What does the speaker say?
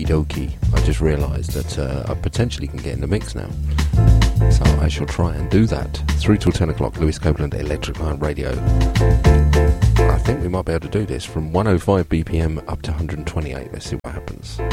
dokie. I just realised that I potentially can get in the mix now. So I shall try and do that. Through till 10 o'clock, Lewis Copeland, Electric Lion Radio. I think we might be able to do this from 105 BPM up to 128. Let's see what happens.